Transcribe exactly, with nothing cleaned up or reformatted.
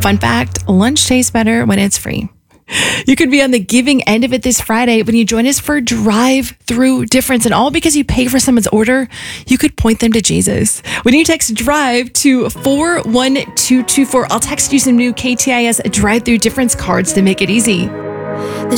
Fun fact, lunch tastes better when it's free. You could be on the giving end of it this Friday when you join us for Drive-Through Difference. And all because you pay for someone's order, you could point them to Jesus. When you text DRIVE to four one two two four, I'll text you some new K T I S Drive-Through Difference cards to make it easy.